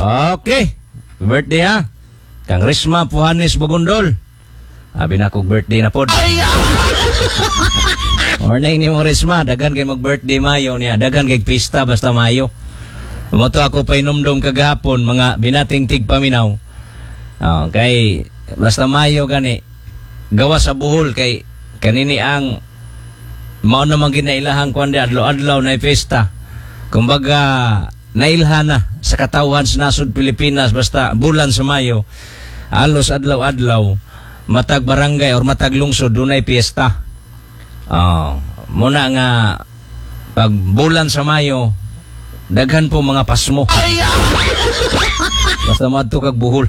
Okay. Birthday ha. Kang Risma Puhanes Bugundol. Abi na kong birthday na pod. Morning ni mo Risma, dagan kay mag-birthday Mayo niya. Dagan kay pista basta Mayo. Moto ako pa inumdum kagahapon mga binating tigpaminaw. Kay basta Mayo gani gawa sa buhol kay kanini ang mao naman ginailahang kundi adlaw-adlaw na pesta. Kumbaga nailhana sa katawhan sa nasod Pilipinas basta bulan sa Mayo. Halos adlaw-adlaw matag barangay or matag lungsod dunay piyesta. Muna nga pag bulan sa Mayo daghan po mga pasmo. Basta madto kag buhol.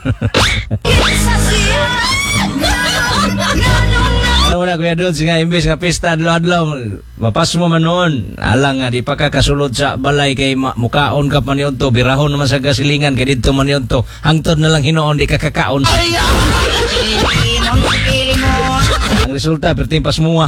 Ano na kuya Dudes nga imbes nga pista adlaw-adlaw mapasmo man noon. Alang nga di pa ka kasulod sa balay kay mukaon ka pa niyon to birahon naman sa gasilingan kay didto man niyon to hangtod na lang hinuon di ka kakaon. Ang resulta perting pasmuha.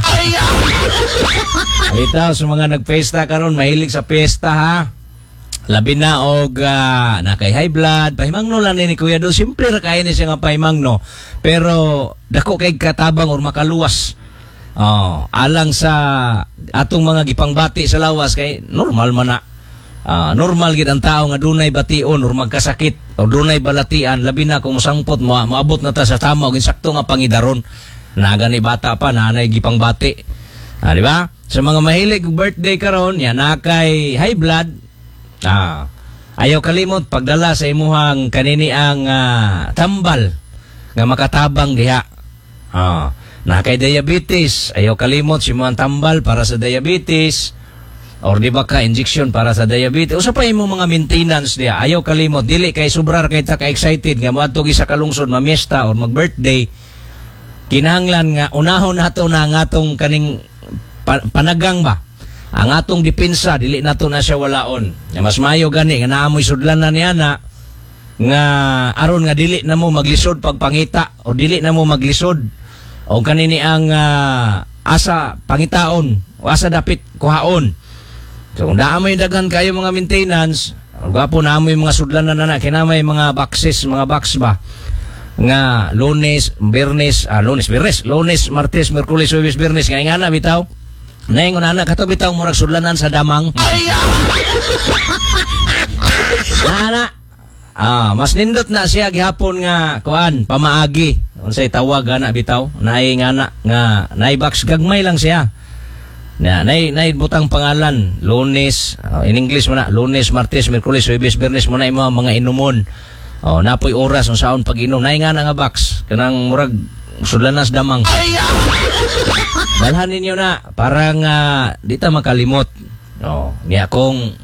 Ito sa mga nagpesta karon mahilig sa pesta ha. Labi na og nakay high blood, pahimangno lang ni Kuya Do. Simple ra kay ni siya nga pahimangno. Pero dako kay katabang or makaluwas. Alang sa atong mga gipangbati sa lawas kay normal man na. Normal gid ang tao nga dunay bation or magkasakit o dunay balatian labi na kung sangpot moabot na ta sa tama og insakto nga pangidaron. Nagani bata pa nanay gipangbati. Di ba? Sa mga mahilig birthday karon, yan nakay high blood. Ayaw kalimot pagdala sa imuhang kanini ang tambal nga makatabang diha. Nakay diabetes, ayaw kalimot si imuhang tambal para sa diabetes or di ba ka injection para sa diabetes. Usa pa imong mga maintenance diha, ayaw kalimot dili kay sobrar kay ta ka excited nga moadto sa kalungsod mamiesta or mag-birthday. Kinahanglan nga unahon nato na nga atong kaning panagang ba ang atong depensa dili nato na siya walaon. Mas mayo gani nga naamoy sudlanan niya na nga aron nga dili na mo maglisod pagpangita o dili na mo maglisod o kanini ang asa pangitaon o asa dapit kuhaon. So kung naamoy dagan kayo mga maintenance, gapo naamoy mga sudlanan na kinamay mga boxes, mga box ba nga Lunes, Martes, Miyerkules, Huwebes, Biyernes nga ingana bitaw. Naingon ana kato bitaw murag sudlanan sa damang. Mas nindot na siya gihapon nga kuan pamaagi. Unsay tawag ana bitaw? Naay ngana nga naay box gagmay lang siya. Naay butang pangalan Lunes, in English mo na Lunes, Martes, Miyerkules, Huwebes, Biyernes mo na imo mga inumon. Napoy oras kung saan pag-inom. Naay nga nga box kanang murag sudlanas damang. Dalhan ninyo na parang di ta makalimot. Niya kung